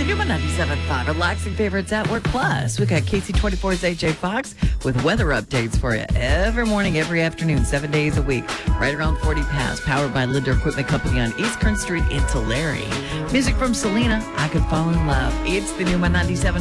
the Human 97.5 Relaxing Favorites at Work Plus. We got KC24's AJ Fox with weather updates for you every morning, every afternoon, 7 days a week, right around 40 past, powered by Linder Equipment Company on East Kern Street in Tulare. Music from Selena, I Could Fall in Love. It's the Human 97.5